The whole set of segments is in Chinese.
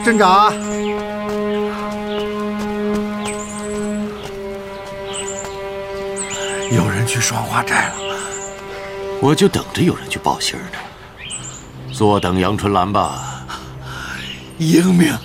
镇长，有人去双花寨了， 我就等着有人去报信呢。坐等杨春兰吧， 英明。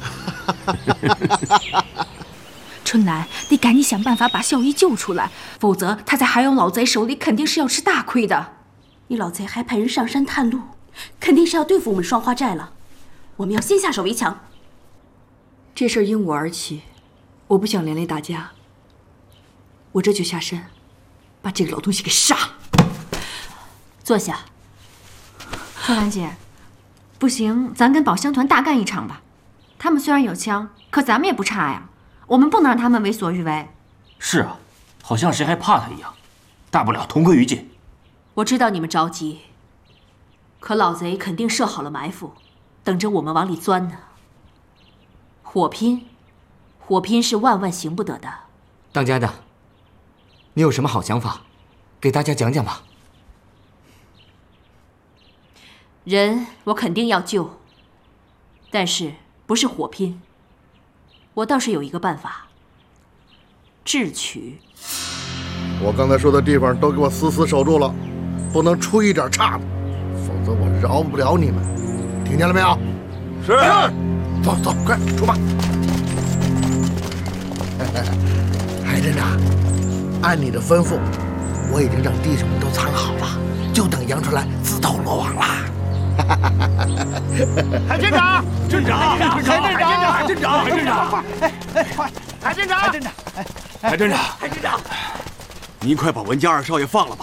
春兰，你赶紧想办法把孝义救出来，否则他在海洋老贼手里肯定是要吃大亏的。 你老贼还派人上山探路，肯定是要对付我们双花寨了。我们要先下手为强。 这事因我而起，我不想连累大家。我这就下山，把这个老东西给杀了。 坐下。 春兰姐，不行，咱跟宝香团大干一场吧。他们虽然有枪，可咱们也不差呀。我们不能让他们为所欲为。 是啊，好像谁还怕他一样，大不了同归于尽。 我知道你们着急，可老贼肯定设好了埋伏，等着我们往里钻呢。火拼是万万行不得的。 当家的，你有什么好想法，给大家讲讲吧。 人我肯定要救，但是不是火拼。我倒是有一个办法，智取。 我刚才说的地方都给我死死守住了，不能出一点岔子，否则我饶不了你们，听见了没有？是。走走，快出发。海镇长，按你的吩咐，我已经让弟兄们都藏好了，就等杨春兰自投罗网啦。 海镇长，镇长，海镇长，海镇长，海镇长， 快！海镇长，海镇长， 海镇长， 海镇长，您快把文家二少爷放了吧！